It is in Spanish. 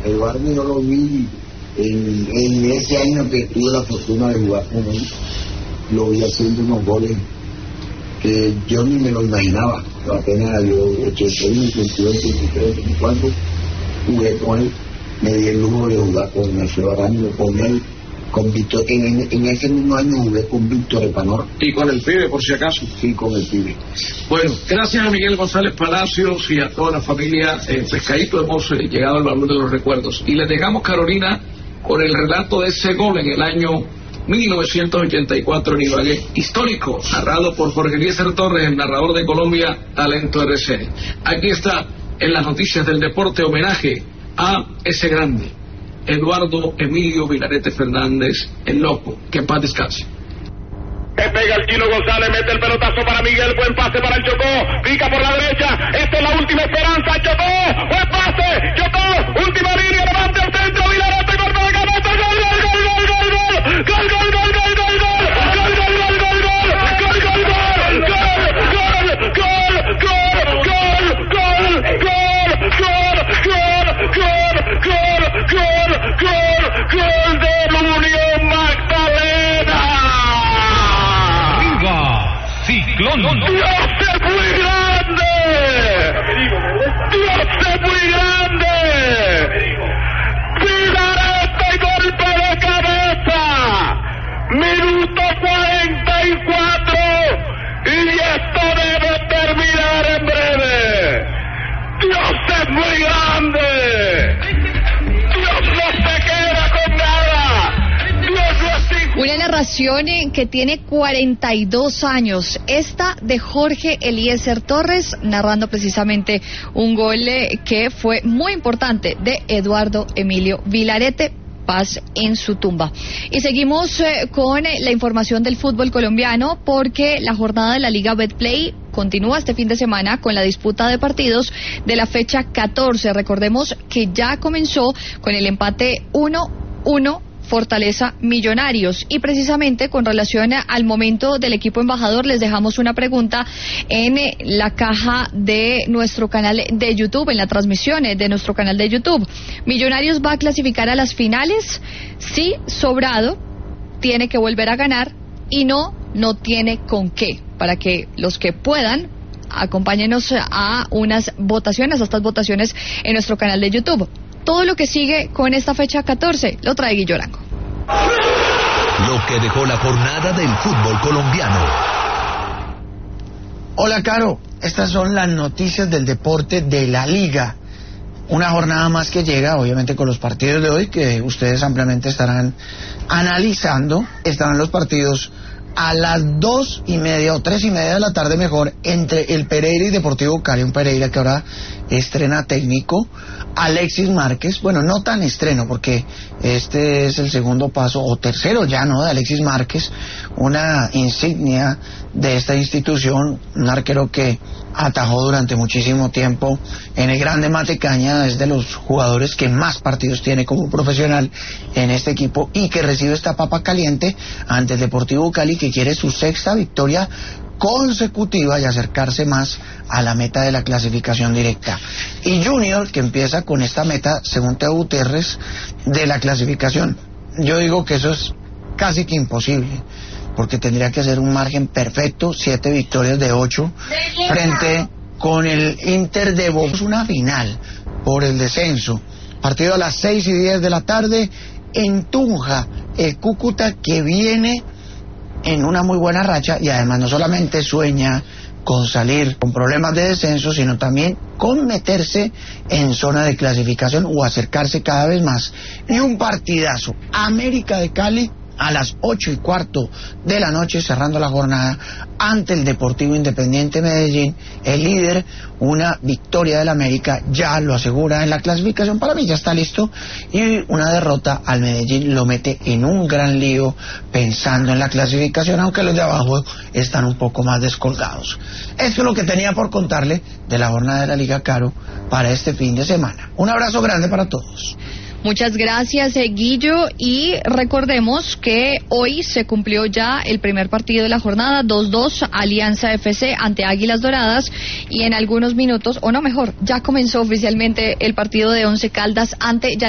Eduardo yo lo vi en ese año que tuve la fortuna de jugar con él. Lo vi haciendo unos goles que yo ni me lo imaginaba. Apenas yo 81, 82, 83, 84 jugué con él. Me di el lujo de jugar con Alfredo Araño, con él, con Víctor. En ese mismo año jugué con Víctor Epanor. ¿Y con el pibe, por si acaso? Sí, con el pibe. Bueno, gracias a Miguel González Palacios y a toda la familia Pescadito. Hemos llegado al valor de los recuerdos. Y les dejamos, Carolina, con el relato de ese gol en el año 1984 en Ibagué, histórico, narrado por Jorge Eliezer Torres, el narrador de Colombia, Talento RCN. Aquí está, en las noticias del deporte, homenaje a ese grande, Eduardo Emilio Vilarete Fernández, el loco, que en paz descanse. Pega el Chino González, mete el pelotazo para Miguel, buen pase para el Chocó, pica por la derecha, esta es la última esperanza, Chocó, buen pase, Chocó, última línea, levante el centro, Vilarete, corta de cabeza, gol, gol, gol, gol, gol, gol, gol, gol, gol, gol, gol, gol. ¡Gol de Unión Magdalena! ¡Viva Ciclón! ¡Dios es muy grande! ¡Dios es muy grande! ¡Vilarete, golpe de cabeza! ¡Minuto 44! ¡Y esto debe terminar en breve! ¡Dios es muy grande! Una narración que tiene 42 años, esta de Jorge Eliezer Torres, narrando precisamente un gol que fue muy importante de Eduardo Emilio Vilarete. Paz en su tumba. Y seguimos con la información del fútbol colombiano, porque la jornada de la Liga Betplay continúa este fin de semana con la disputa de partidos de la fecha 14. Recordemos que ya comenzó con el empate 1-1 Fortaleza Millonarios, y precisamente con relación al momento del equipo embajador les dejamos una pregunta en la caja de nuestro canal de YouTube, en la transmisión de nuestro canal de YouTube. ¿Millonarios va a clasificar a las finales? Sí, sobrado, tiene que volver a ganar, y no tiene con qué. Para que los que puedan, acompáñenos a unas votaciones, a estas votaciones en nuestro canal de YouTube. Todo lo que sigue con esta fecha 14 lo trae Guillo Arango. Lo que dejó la jornada del fútbol colombiano. Hola, Caro, estas son las noticias del deporte de la Liga. Una jornada más que llega, obviamente, con los partidos de hoy, que ustedes ampliamente estarán analizando. Estarán los partidos a las 2:30 o 3:30 de la tarde, mejor, entre el Pereira y Deportivo Cali. Un Pereira que ahora estrena técnico, Alexis Márquez. Bueno, no tan estreno, porque este es el segundo paso, o tercero ya, ¿no?, de Alexis Márquez, una insignia de esta institución, un arquero que atajó durante muchísimo tiempo en el Grande Matecaña, es de los jugadores que más partidos tiene como profesional en este equipo, y que recibe esta papa caliente ante el Deportivo Cali, que quiere su sexta victoria consecutiva y acercarse más a la meta de la clasificación directa. Y Junior, que empieza con esta meta, según Teo Gutiérrez, de la clasificación. Yo digo que eso es casi que imposible, porque tendría que ser un margen perfecto, 7 victorias de 8, frente con el Inter de Bogotá. Es una final por el descenso. Partido a las 6:10 de la tarde en Tunja. El Cúcuta, que viene en una muy buena racha, y además no solamente sueña con salir con problemas de descenso, sino también con meterse en zona de clasificación o acercarse cada vez más. Y un partidazo, América de Cali, a las 8:15 de la noche, cerrando la jornada ante el Deportivo Independiente Medellín. El líder, una victoria del América, ya lo asegura en la clasificación. Para mí ya está listo, y una derrota al Medellín lo mete en un gran lío pensando en la clasificación, aunque los de abajo están un poco más descolgados. Esto es lo que tenía por contarle de la jornada de la Liga, Caro, para este fin de semana. Un abrazo grande para todos. Muchas gracias, Guillo, y recordemos que hoy se cumplió ya el primer partido de la jornada, 2-2, Alianza FC ante Águilas Doradas, y en algunos minutos, o no, mejor, ya comenzó oficialmente el partido de Once Caldas ante